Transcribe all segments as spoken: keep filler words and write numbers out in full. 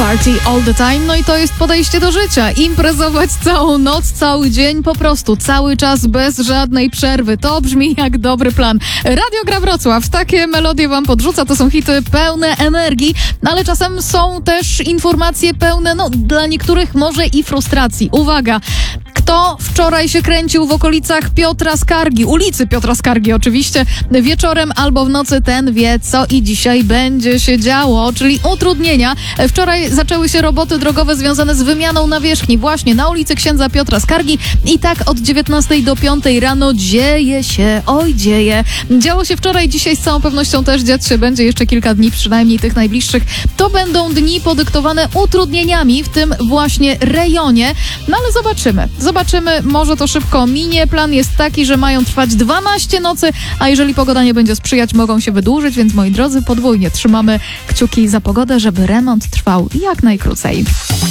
Party all the time, no i to jest podejście do życia. Imprezować całą noc, cały dzień, po prostu cały czas bez żadnej przerwy. To brzmi jak dobry plan. Radio Gra Wrocław takie melodie wam podrzuca, to są hity pełne energii, no ale czasem są też informacje pełne, no dla niektórych może i frustracji. Uwaga! Kto wczoraj się kręcił w okolicach Piotra Skargi, ulicy Piotra Skargi oczywiście, wieczorem albo w nocy, ten wie, co i dzisiaj będzie się działo, czyli utrudnienia. Wczoraj zaczęły się roboty drogowe związane z wymianą nawierzchni właśnie na ulicy Księdza Piotra Skargi i tak od dziewiętnastej do piątej rano dzieje się, oj dzieje. Działo się wczoraj, dzisiaj z całą pewnością też dziać się będzie jeszcze kilka dni, przynajmniej tych najbliższych. To będą dni podyktowane utrudnieniami w tym właśnie rejonie, no ale zobaczymy. Zobaczymy, może to szybko minie. Plan jest taki, że mają trwać dwanaście nocy, a jeżeli pogoda nie będzie sprzyjać, mogą się wydłużyć, więc moi drodzy, podwójnie trzymamy kciuki za pogodę, żeby remont trwał jak najkrócej.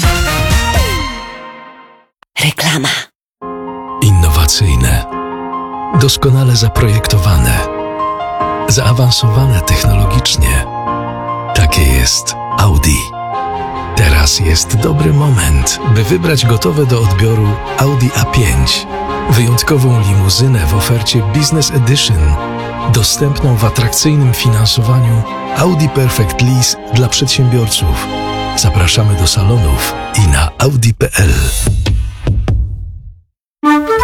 Reklama. Innowacyjne, doskonale zaprojektowane, zaawansowane technologicznie. Takie jest Audi. Teraz jest dobry moment, by wybrać gotowe do odbioru Audi A pięć. Wyjątkową limuzynę w ofercie Business Edition, dostępną w atrakcyjnym finansowaniu Audi Perfect Lease dla przedsiębiorców. Zapraszamy do salonów i na audi kropka p l.